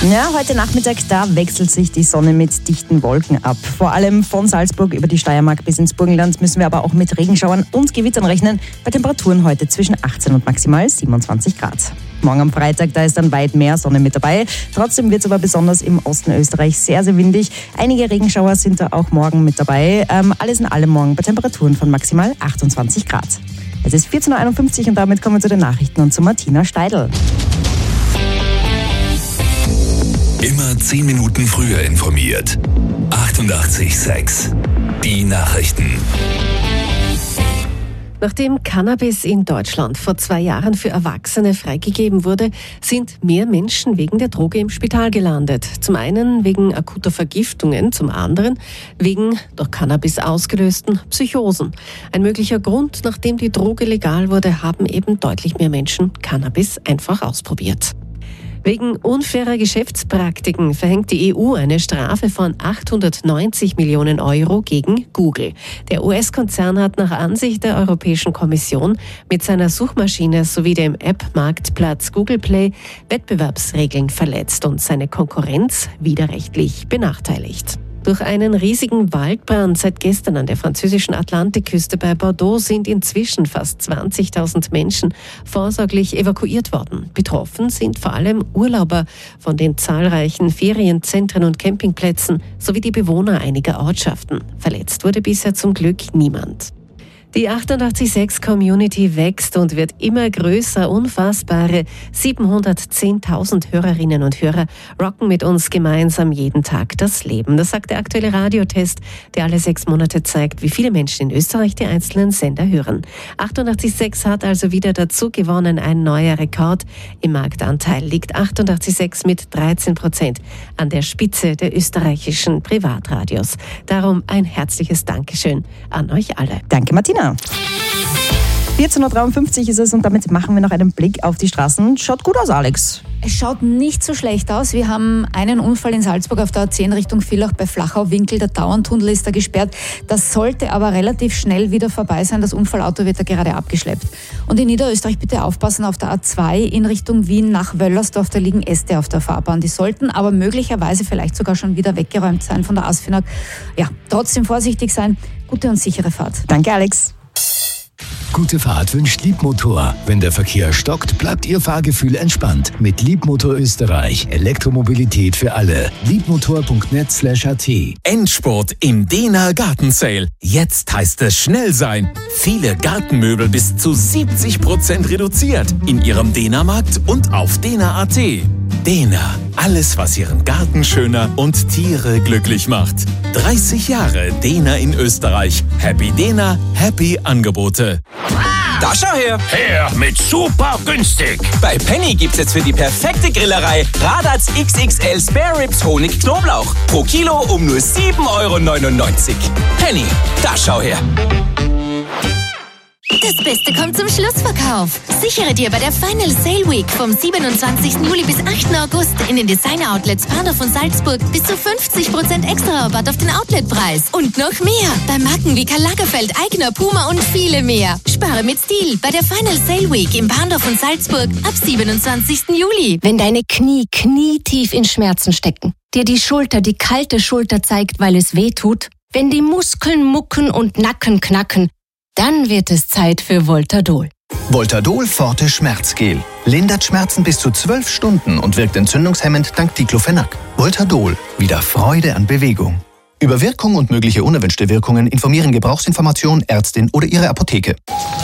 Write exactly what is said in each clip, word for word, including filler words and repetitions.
Ja, heute Nachmittag, da wechselt sich die Sonne mit dichten Wolken ab. Vor allem von Salzburg über die Steiermark bis ins Burgenland müssen wir aber auch mit Regenschauern und Gewittern rechnen. Bei Temperaturen heute zwischen achtzehn und maximal siebenundzwanzig Grad. Morgen am Freitag, da ist dann weit mehr Sonne mit dabei. Trotzdem wird es aber besonders im Osten Österreich sehr, sehr windig. Einige Regenschauer sind da auch morgen mit dabei. Ähm, alles in allem morgen bei Temperaturen von maximal achtundzwanzig Grad. Es ist vierzehn Uhr einundfünfzig und damit kommen wir zu den Nachrichten und zu Martina Steidl. Immer zehn Minuten früher informiert. achtundachtzig Komma sechs. Die Nachrichten. Nachdem Cannabis in Deutschland vor zwei Jahren für Erwachsene freigegeben wurde, sind mehr Menschen wegen der Droge im Spital gelandet. Zum einen wegen akuter Vergiftungen, zum anderen wegen durch Cannabis ausgelösten Psychosen. Ein möglicher Grund, nachdem die Droge legal wurde, haben eben deutlich mehr Menschen Cannabis einfach ausprobiert. Wegen unfairer Geschäftspraktiken verhängt die E U eine Strafe von achthundertneunzig Millionen Euro gegen Google. Der U S-Konzern hat nach Ansicht der Europäischen Kommission mit seiner Suchmaschine sowie dem App-Marktplatz Google Play Wettbewerbsregeln verletzt und seine Konkurrenz widerrechtlich benachteiligt. Durch einen riesigen Waldbrand seit gestern an der französischen Atlantikküste bei Bordeaux sind inzwischen fast zwanzigtausend Menschen vorsorglich evakuiert worden. Betroffen sind vor allem Urlauber von den zahlreichen Ferienzentren und Campingplätzen sowie die Bewohner einiger Ortschaften. Verletzt wurde bisher zum Glück niemand. Die achtundachtzig Komma sechs Community wächst und wird immer größer. Unfassbare siebenhundertzehntausend Hörerinnen und Hörer rocken mit uns gemeinsam jeden Tag das Leben. Das sagt der aktuelle Radiotest, der alle sechs Monate zeigt, wie viele Menschen in Österreich die einzelnen Sender hören. achtundachtzig Komma sechs hat also wieder dazu gewonnen, ein neuer Rekord. Im Marktanteil liegt achtundachtzig Komma sechs mit dreizehn Prozent an der Spitze der österreichischen Privatradios. Darum ein herzliches Dankeschön an euch alle. Danke, Martina. vierzehn Uhr dreiundfünfzig ist es und damit machen wir noch einen Blick auf die Straßen. Schaut gut aus, Alex. Es schaut nicht so schlecht aus. Wir haben einen Unfall in Salzburg auf der A zehn Richtung Villach bei Flachau-Winkel. Der Dauerntunnel ist da gesperrt. Das sollte aber relativ schnell wieder vorbei sein. Das Unfallauto wird da gerade abgeschleppt. Und in Niederösterreich bitte aufpassen auf der A zwei in Richtung Wien nach Wöllersdorf. Da liegen Äste auf der Fahrbahn. Die sollten aber möglicherweise vielleicht sogar schon wieder weggeräumt sein von der Asfinag. Ja, trotzdem vorsichtig sein. Gute und sichere Fahrt. Danke, Alex. Gute Fahrt wünscht Liebmotor. Wenn der Verkehr stockt, bleibt Ihr Fahrgefühl entspannt. Mit Liebmotor Österreich. Elektromobilität für alle. liebmotor punkt net slash a t. Endspurt im Dena Garten Sale. Jetzt heißt es schnell sein. Viele Gartenmöbel bis zu siebzig Prozent reduziert. In Ihrem Dena-Markt und auf dena punkt a t. Dena. Alles, was Ihren Garten schöner und Tiere glücklich macht. dreißig Jahre Dena in Österreich. Happy Dena, happy Angebote. Da schau her! Her mit super günstig! Bei Penny gibt's jetzt für die perfekte Grillerei Radatz X X L Spare Ribs Honig Knoblauch. Pro Kilo um nur sieben Euro neunundneunzig. Penny, da schau her! Das Beste kommt zum Schlussverkauf. Sichere dir bei der Final Sale Week vom siebenundzwanzigsten Juli bis achten August in den Designer-Outlets Bahnhof und Salzburg bis zu fünfzig Prozent extra Rabatt auf den Outletpreis. Und noch mehr bei Marken wie Karl Lagerfeld, Aigner, Puma und viele mehr. Spare mit Stil bei der Final Sale Week im Bahnhof und Salzburg ab siebenundzwanzigsten Juli. Wenn deine Knie knietief in Schmerzen stecken, dir die Schulter die kalte Schulter zeigt, weil es weh tut, wenn die Muskeln mucken und Nacken knacken, dann wird es Zeit für Voltadol. Voltadol Forte Schmerzgel. Lindert Schmerzen bis zu zwölf Stunden und wirkt entzündungshemmend dank Diclofenac. Voltadol. Wieder Freude an Bewegung. Über Wirkung und mögliche unerwünschte Wirkungen informieren Gebrauchsinformation, Ärztin oder Ihre Apotheke.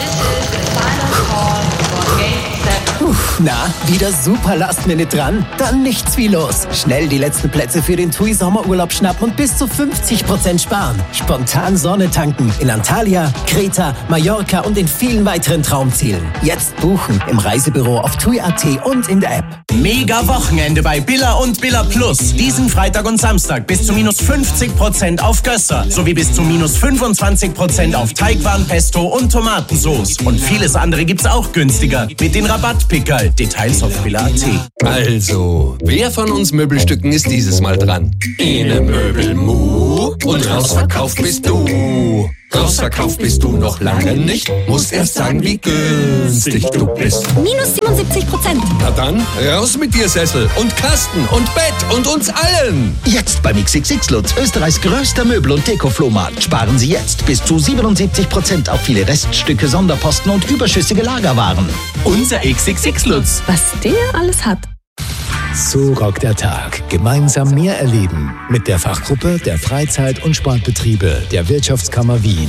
Puh, na, wieder super Last-Minute dran? Dann nichts wie los. Schnell die letzten Plätze für den T U I Sommerurlaub schnappen und bis zu fünfzig Prozent sparen. Spontan Sonne tanken in Antalya, Kreta, Mallorca und in vielen weiteren Traumzielen. Jetzt buchen im Reisebüro auf T U I Punkt a t und in der App. Mega Wochenende bei Billa und Billa Plus. Diesen Freitag und Samstag bis zu minus fünfzig Prozent auf Gösser sowie bis zu minus fünfundzwanzig Prozent auf Teigwaren, Pesto und Tomatensauce. Und vieles andere gibt's auch günstiger mit den Rabattpickerl. Details auf Billa Punkt a t. Also, wer von uns Möbelstücken ist dieses Mal dran? Ene Möbel Mu und rausverkauft bist du. Großverkauf bist du noch lange nicht. Musst erst sagen, wie günstig du bist. Minus siebenundsiebzig Prozent. Na dann, raus mit dir, Sessel und Kasten und Bett und uns allen. Jetzt beim X X X Lutz, Österreichs größter Möbel- und Deko-Flohmarkt. Sparen Sie jetzt bis zu siebenundsiebzig Prozent auf viele Reststücke, Sonderposten und überschüssige Lagerwaren. Unser X X X Lutz. Was der alles hat. So rockt der Tag. Gemeinsam mehr erleben. Mit der Fachgruppe der Freizeit- und Sportbetriebe der Wirtschaftskammer Wien.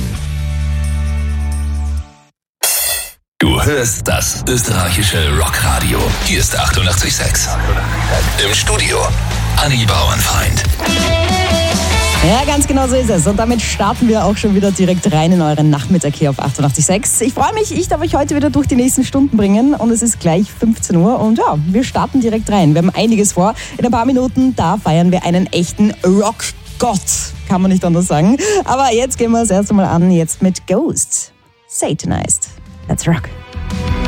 Du hörst das österreichische Rockradio. Hier ist achtundachtzig Komma sechs. Im Studio Anni Bauernfeind. Ja, ganz genau so ist es. Und damit starten wir auch schon wieder direkt rein in euren Nachmittag hier auf achtundachtzig Komma sechs. Ich freue mich, ich darf euch heute wieder durch die nächsten Stunden bringen und es ist gleich fünfzehn Uhr und ja, wir starten direkt rein. Wir haben einiges vor. In ein paar Minuten, da feiern wir einen echten Rockgott, kann man nicht anders sagen. Aber jetzt gehen wir das erste Mal an, jetzt mit Ghost. Satanized. Let's rock.